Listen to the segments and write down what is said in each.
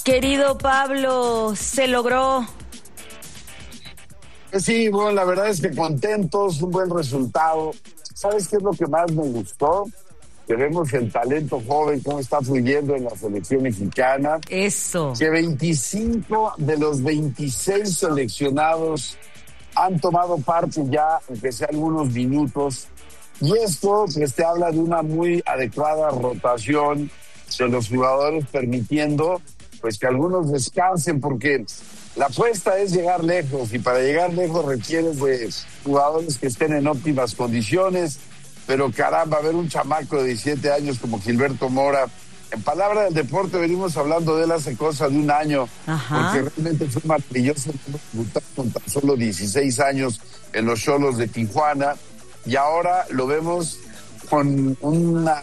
Querido Pablo, se logró. Sí, bueno, la verdad es que contentos, un buen resultado. ¿Sabes qué es lo que más me gustó? Que vemos el talento joven, cómo está fluyendo en la selección mexicana. Eso. Que 25 de los 26 seleccionados han tomado parte ya, aunque sea algunos minutos. Y esto pues, te habla de una muy adecuada rotación de los jugadores, permitiendo pues que algunos descansen, porque la apuesta es llegar lejos, y para llegar lejos requieres de jugadores que estén en óptimas condiciones. Pero caramba, ver un chamaco de 17 años como Gilberto Mora, en palabra del deporte venimos hablando de él hace cosa de un año. Ajá. Porque realmente fue maravilloso debutar con tan solo 16 años en los Xolos de Tijuana, y ahora lo vemos con una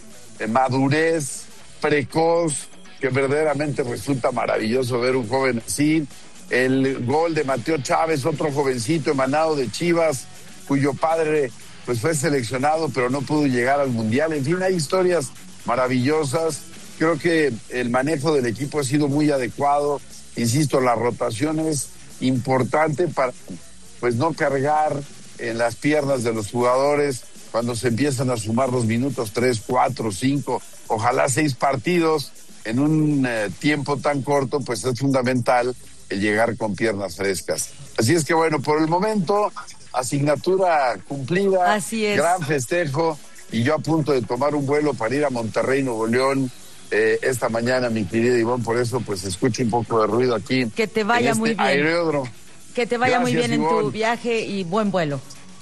madurez precoz que verdaderamente resulta maravilloso ver un joven así. El gol de Mateo Chávez, otro jovencito emanado de Chivas, cuyo padre pues fue seleccionado pero no pudo llegar al Mundial. En fin, hay historias maravillosas. Creo que el manejo del equipo ha sido muy adecuado. Insisto, la rotación es importante para pues no cargar en las piernas de los jugadores cuando se empiezan a sumar los minutos, 3, 4, 5, ojalá 6 partidos en un tiempo tan corto. Pues es fundamental el llegar con piernas frescas. Así es que bueno, por el momento, asignatura cumplida. Así es. Gran festejo, y yo a punto de tomar un vuelo para ir a Monterrey, Nuevo León, esta mañana, mi querida Ivonne. Por eso pues escucho un poco de ruido aquí. Que te vaya muy bien. Aeródromo. Que te vaya muy bien, Ivonne, en tu viaje, y buen vuelo.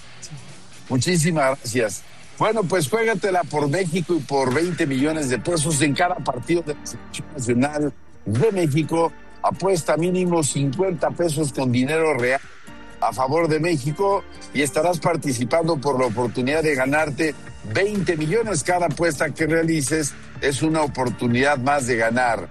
Muchísimas gracias. Bueno, pues juégatela por México y por 20 millones de pesos en cada partido de la Selección Nacional de México. Apuesta mínimo 50 pesos con dinero real a favor de México y estarás participando por la oportunidad de ganarte 20 millones. Cada apuesta que realices es una oportunidad más de ganar.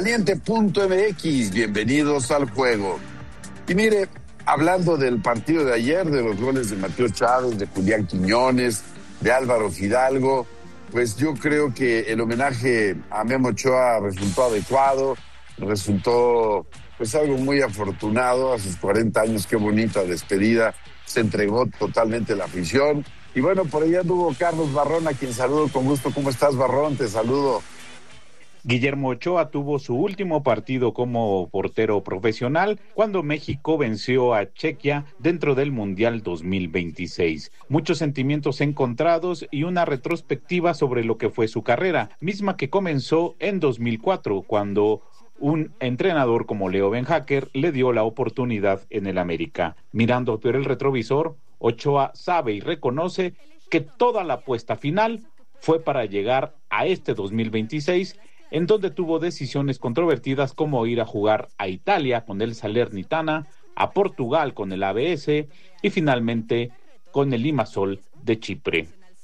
Caliente.mx, bienvenidos al juego. Y mire, hablando del partido de ayer, de los goles de Mateo Chávez, de Julián Quiñones, de Álvaro Fidalgo, pues yo creo que el homenaje a Memo Ochoa resultó adecuado, resultó pues algo muy afortunado. A sus 40 años, qué bonita despedida, se entregó totalmente la afición. Y bueno, por allá anduvo Carlos Barrón, a quien saludo con gusto. ¿Cómo estás, Barrón? Te saludo. Guillermo Ochoa tuvo su último partido como portero profesional cuando México venció a Chequia dentro del Mundial 2026. Muchos sentimientos encontrados y una retrospectiva sobre lo que fue su carrera, misma que comenzó en 2004, cuando un entrenador como Leo Benhacker le dio la oportunidad en el América. Mirando por el retrovisor, Ochoa sabe y reconoce que toda la apuesta final fue para llegar a este 2026, en donde tuvo decisiones controvertidas como ir a jugar a Italia con el Salernitana, a Portugal con el ABS y finalmente con el Limassol de Chipre.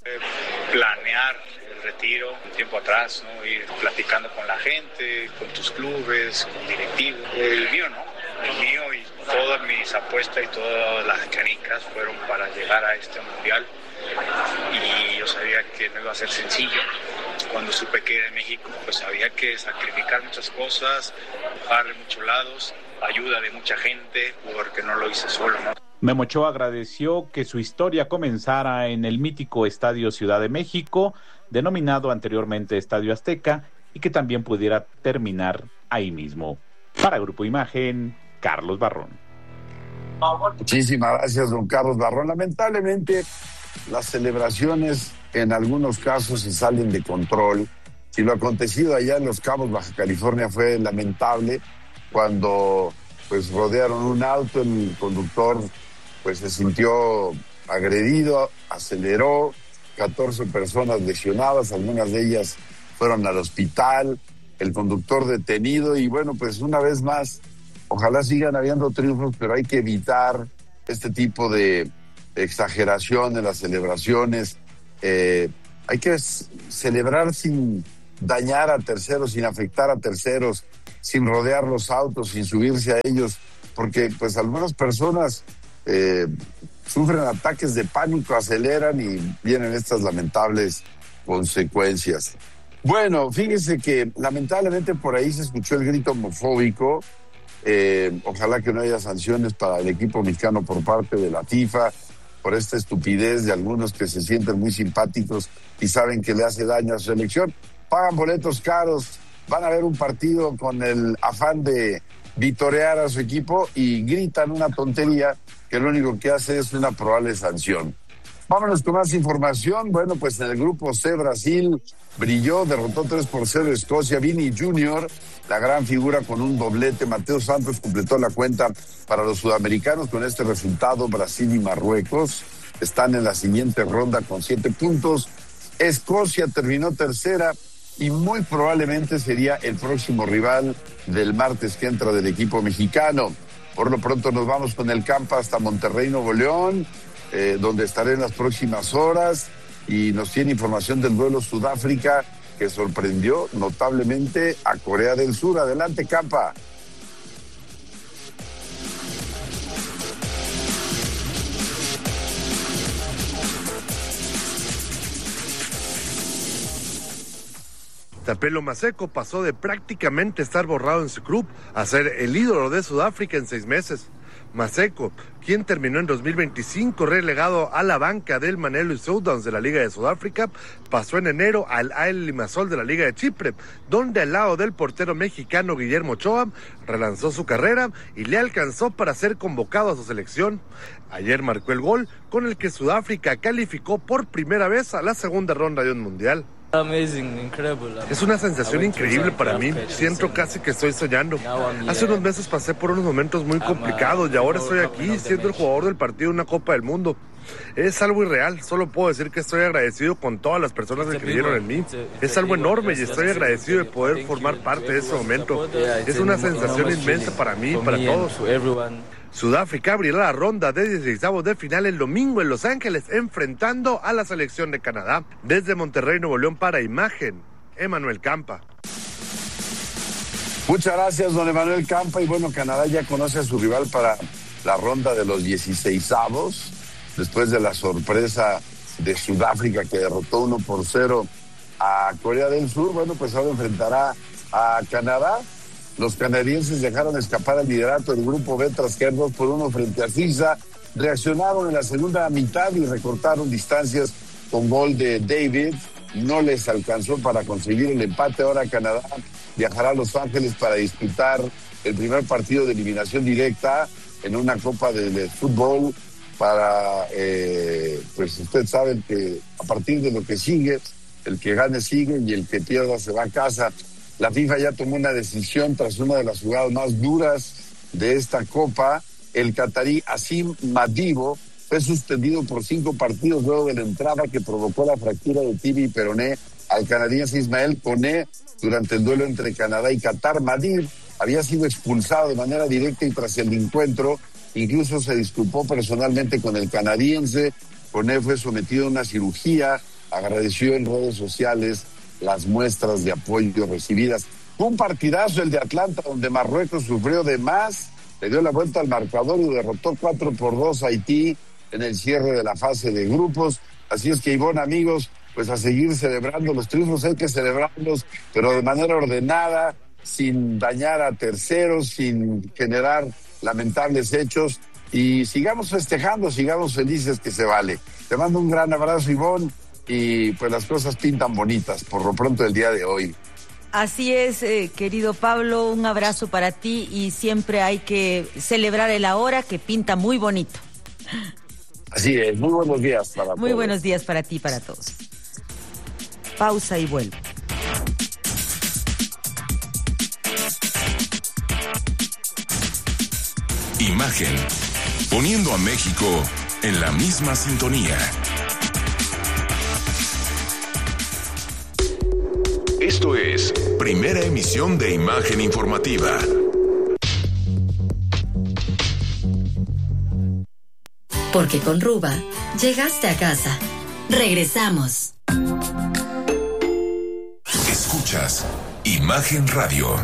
Planear el retiro un tiempo atrás, ¿no? Ir platicando con la gente, con tus clubes, con directivos. El mío no, el mío, y todas mis apuestas y todas las canicas fueron para llegar a este mundial, y yo sabía que no iba a ser sencillo. Cuando supe que era en México, pues había que sacrificar muchas cosas, bajar de muchos lados, ayuda de mucha gente, porque no lo hice solo, ¿no? Memo Ochoa agradeció que su historia comenzara en el mítico Estadio Ciudad de México, denominado anteriormente Estadio Azteca, y que también pudiera terminar ahí mismo. Para Grupo Imagen, Carlos Barrón. Muchísimas gracias, don Carlos Barrón. Lamentablemente, las celebraciones en algunos casos se salen de control, y lo acontecido allá en Los Cabos, Baja California, fue lamentable. Cuando pues rodearon un auto, el conductor pues se sintió agredido, aceleró, 14 personas lesionadas, algunas de ellas fueron al hospital, el conductor detenido. Y bueno, pues una vez más, ojalá sigan habiendo triunfos, pero hay que evitar este tipo de exageración en las celebraciones. Hay que celebrar sin dañar a terceros, sin afectar a terceros, sin rodear los autos, sin subirse a ellos, porque pues algunas personas sufren ataques de pánico, aceleran y vienen estas lamentables consecuencias. Bueno, fíjese que lamentablemente por ahí se escuchó el grito homofóbico. Ojalá que no haya sanciones para el equipo mexicano por parte de la FIFA por esta estupidez de algunos que se sienten muy simpáticos y saben que le hace daño a su selección. Pagan boletos caros, van a ver un partido con el afán de vitorear a su equipo y gritan una tontería que lo único que hace es una probable sanción. Vámonos con más información. Bueno, pues en el grupo C, Brasil brilló, derrotó 3-0 Escocia. Vini Jr., la gran figura con un doblete. Mateo Santos completó la cuenta para los sudamericanos. Con este resultado, Brasil y Marruecos están en la siguiente ronda con 7 puntos. Escocia terminó tercera y muy probablemente sería el próximo rival del martes que entra del equipo mexicano. Por lo pronto nos vamos con el campo hasta Monterrey, Nuevo León, donde estaré en las próximas horas, y nos tiene información del duelo Sudáfrica que sorprendió notablemente a Corea del Sur. Adelante, Campa. Tapelo Maseko pasó de prácticamente estar borrado en su club a ser el ídolo de Sudáfrica en 6 meses. Maseko, quien terminó en 2025 relegado a la banca del Mamelodi Sundowns de la Liga de Sudáfrica, pasó en enero al Al Limassol de la Liga de Chipre, donde al lado del portero mexicano Guillermo Ochoa relanzó su carrera y le alcanzó para ser convocado a su selección. Ayer marcó el gol con el que Sudáfrica calificó por primera vez a la segunda ronda de un mundial. Es una sensación increíble para mí, siento casi que estoy soñando. Hace unos meses pasé por unos momentos muy complicados y ahora estoy aquí siendo el jugador del partido de una Copa del Mundo. Es algo irreal, solo puedo decir que estoy agradecido con todas las personas que creyeron en mí. Es algo enorme y estoy agradecido de poder formar parte de ese momento. Es una sensación inmensa para mí y para todos. Sudáfrica abrirá la ronda de 16avos de final el domingo en Los Ángeles, enfrentando a la selección de Canadá. Desde Monterrey, Nuevo León, para Imagen, Emanuel Campa. Muchas gracias, don Emanuel Campa. Y bueno, Canadá ya conoce a su rival para la ronda de los 16avos, después de la sorpresa de Sudáfrica que derrotó 1-0 a Corea del Sur. Bueno, pues ahora enfrentará a Canadá. Los canadienses dejaron escapar el liderato del grupo B tras caer 2-1 frente a Suiza. Reaccionaron en la segunda mitad y recortaron distancias con gol de David. No les alcanzó para conseguir el empate. Ahora Canadá viajará a Los Ángeles para disputar el primer partido de eliminación directa en una Copa de Fútbol para, pues usted sabe que a partir de lo que sigue, el que gane sigue y el que pierda se va a casa. La FIFA ya tomó una decisión tras una de las jugadas más duras de esta Copa. El catarí Asim Madibo fue suspendido por 5 partidos luego de la entrada que provocó la fractura de tibia y peroné al canadiense Ismael Koné durante el duelo entre Canadá y Qatar. Madib había sido expulsado de manera directa y tras el encuentro incluso se disculpó personalmente con el canadiense. Koné fue sometido a una cirugía, agradeció en redes sociales las muestras de apoyo recibidas. Fue un partidazo el de Atlanta, donde Marruecos sufrió de más, le dio la vuelta al marcador y derrotó 4-2 a Haití en el cierre de la fase de grupos. Así es que, Ivonne, amigos, pues a seguir celebrando los triunfos, hay que celebrarlos, pero de manera ordenada, sin dañar a terceros, sin generar lamentables hechos, y sigamos festejando, sigamos felices, que se vale. Te mando un gran abrazo, Ivonne, y pues las cosas pintan bonitas por lo pronto el día de hoy. Así es, querido Pablo, un abrazo para ti y siempre hay que celebrar el ahora que pinta muy bonito. Así es, muy buenos días para todos. Muy buenos días para ti y para todos. Pausa y vuelvo. Imagen, poniendo a México en la misma sintonía. Esto es Primera Emisión de Imagen Informativa. Porque con Ruba llegaste a casa. Regresamos. Escuchas Imagen Radio.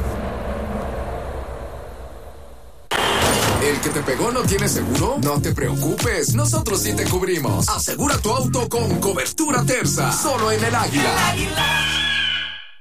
¿El que te pegó no tiene seguro? No te preocupes, nosotros sí te cubrimos. Asegura tu auto con cobertura Terza, solo en El Águila.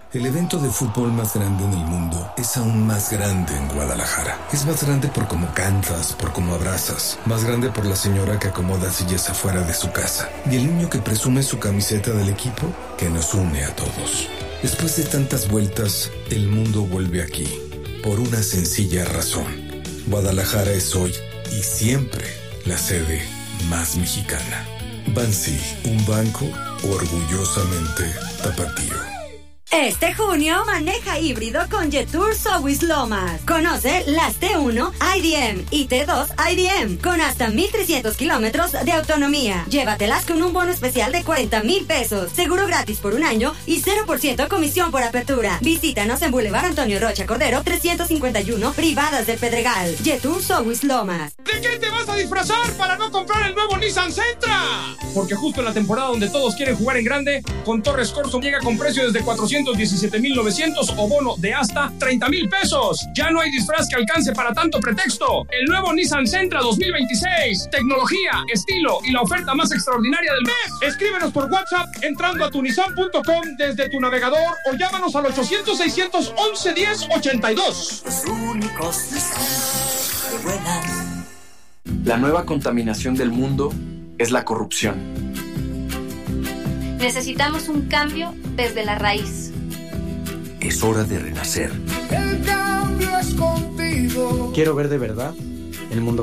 El evento de fútbol más grande en el mundo es aún más grande en Guadalajara. Es más grande por cómo cantas, por cómo abrazas. Más grande por la señora que acomoda sillas afuera de su casa. Y el niño que presume su camiseta del equipo que nos une a todos. Después de tantas vueltas, el mundo vuelve aquí. Por una sencilla razón. Guadalajara es hoy y siempre la sede más mexicana. Bansi, un banco orgullosamente tapatío. Este junio maneja híbrido con Jetour Sowis Lomas. Conoce las T1 IDM y T2 IDM con hasta 1,300 kilómetros de autonomía. Llévatelas con un bono especial de 40,000 pesos, seguro gratis por un año y 0% comisión por apertura. Visítanos en Boulevard Antonio Rocha Cordero 351, Privadas del Pedregal. Jetour Sowis Lomas. ¿De qué te vas a disfrazar para no comprar el nuevo Nissan Sentra? Porque justo en la temporada donde todos quieren jugar en grande, con Torres Corso llega con precio desde 417,900 o bono de hasta 30,000 pesos. Ya no hay disfraz que alcance para tanto pretexto. El nuevo Nissan Sentra 2026. Tecnología, estilo y la oferta más extraordinaria del mes. Escríbenos por WhatsApp entrando a tunisan.com desde tu navegador o llámanos al 800-611-1082. Los únicos Nissan que vuelan. La nueva contaminación del mundo es la corrupción. Necesitamos un cambio desde la raíz. Es hora de renacer. El cambio es contigo. Quiero ver de verdad el mundo